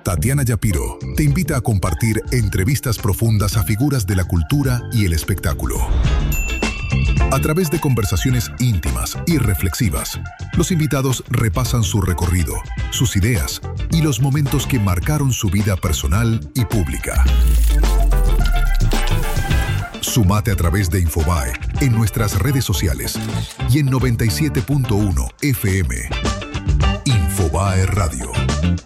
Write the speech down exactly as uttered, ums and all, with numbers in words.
Tatiana Yapiro te invita a compartir entrevistas profundas a figuras de la cultura y el espectáculo. A través de conversaciones íntimas y reflexivas, los invitados repasan su recorrido, sus ideas y los momentos que marcaron su vida personal y pública. Sumate a través de Infobae en nuestras redes sociales y en noventa y siete punto uno F M. Infobae Radio.